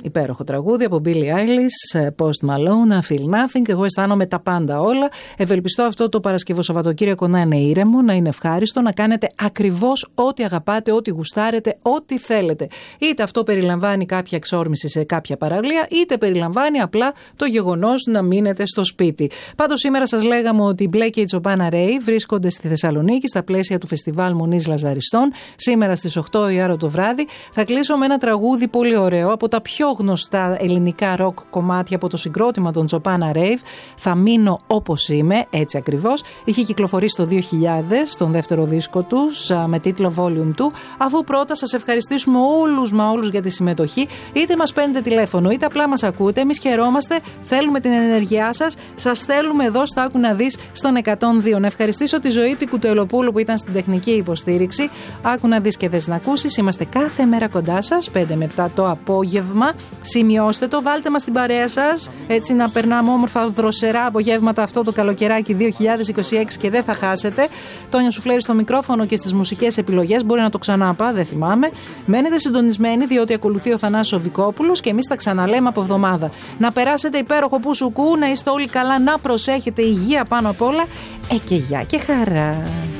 Υπέροχο τραγούδι από Billie Eilish, Post Malone, I Feel Nothing. Εγώ αισθάνομαι τα πάντα όλα. Ευελπιστώ αυτό το Παρασκευό Σαββατοκύριακο να είναι ήρεμο, να είναι ευχάριστο, να κάνετε ακριβώς ό,τι αγαπάτε, ό,τι γουστάρετε, ό,τι θέλετε. Είτε αυτό περιλαμβάνει κάποια εξόρμηση σε κάποια παραλία, είτε περιλαμβάνει απλά το γεγονός να μείνετε στο σπίτι. Πάντως σήμερα σας λέγαμε ότι η Μπλε και η Τσοπάνα Ρέι βρίσκονται στη Θεσσαλονίκη στα πλαίσια του φεστιβάλ Μονής Λαζαριστών. Σήμερα στις 8 η ώρα το βράδυ θα κλείσω με ένα τραγούδι πολύ ωραίο από τα πιο γνωστά ελληνικά ροκ κομμάτια από το συγκρότημα των Τσοπάνα Ρέι. Θα μείνω όπως είμαι, έτσι ακριβώς. Είχε κυκλοφορήσει το 2000 στον δεύτερο δίσκο τους με τίτλο Volume 2. Αφού πρώτα σας ευχαριστήσουμε όλους για τη συμμετοχή, είτε μας παίρνετε τηλέφωνο είτε απλά μας ακούτε, εμείς χαιρόμαστε, θέλουμε την ενέργειά σας, σας θέλουμε εδώ στο Άκου να δεις στον 102. Να ευχαριστήσω τη Ζωή την Κουτελοπούλου που ήταν στην τεχνική υποστήριξη. Άκου να δεις και θες να ακούσεις. Είμαστε κάθε μέρα κοντά σας, 5 με 7 το απόγευμα. Σημειώστε το, βάλτε μας στην παρέα σας, έτσι να περνάμε όμορφα δροσερά απογεύματα αυτό το καλοκαιράκι 2026 και δεν θα χάσετε. Τόνια Σουφλέρη στο μικρόφωνο και στις μουσικές επιλογές. Μπορεί να το ξαναπά, δεν θυμάμαι. Μένετε συντονισμένοι, διότι ακολουθεί ο Θανάσης Οβικόπουλος και εμείς τα ξαναλέμε από εβδομάδα. Να περάσετε υπέροχο που σου κου, να είστε όλοι καλά, να προσέχετε, υγεία πάνω απ' όλα. Και γεια και χαρά.